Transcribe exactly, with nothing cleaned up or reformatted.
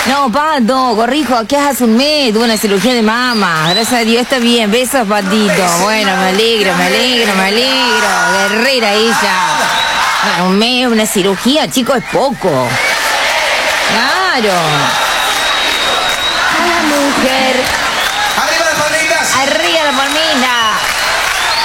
No, Pato, corrijo, ¿qué hace un mes? Tuve una cirugía de mama. Gracias a Dios está bien. Besos, Patito. Bueno, me alegro, me alegro, me alegro. Guerrera ella. Bueno, un mes, una cirugía, chicos, es poco. Claro. A la mujer. ¡Arriba las palmitas! Arriba la palmita.